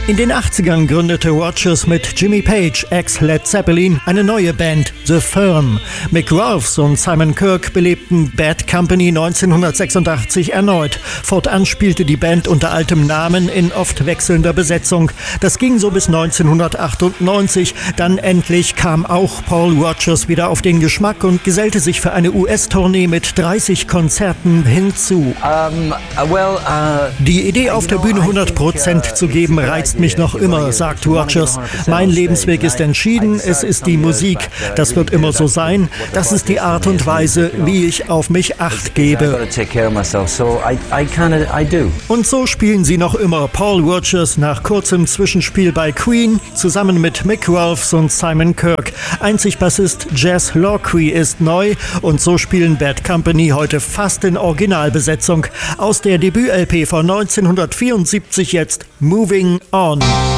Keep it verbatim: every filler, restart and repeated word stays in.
In den achtzigern gründete Rodgers mit Jimmy Page, ex-Led Zeppelin, eine neue Band, The Firm. Mick Rolfes und Simon Kirke belebten Bad Company neunzehnhundertsechsundachtzig erneut. Fortan spielte die Band unter altem Namen in oft wechselnder Besetzung. Das ging so bis neunzehnhundertachtundneunzig. Dann endlich kam auch Paul Rodgers wieder auf den Geschmack und gesellte sich für eine U S-Tournee mit dreißig Konzerten hinzu. Um, well, uh, die Idee, auf der Bühne hundert Prozent zu geben, reizt mich noch immer, sagt Rodgers. Mein Lebensweg ist entschieden, es ist die Musik. Das wird immer so sein. Das ist die Art und Weise, wie ich auf mich Acht gebe. Und so spielen sie noch immer. Paul Rodgers nach kurzem Zwischenspiel bei Queen zusammen mit Mick Rolfes und Simon Kirke. Einzig Bassist Jazz Lockrey ist neu und so spielen Bad Company heute fast in Originalbesetzung. Aus der Debüt-L P von neunzehnhundertvierundsiebzig jetzt Moving On.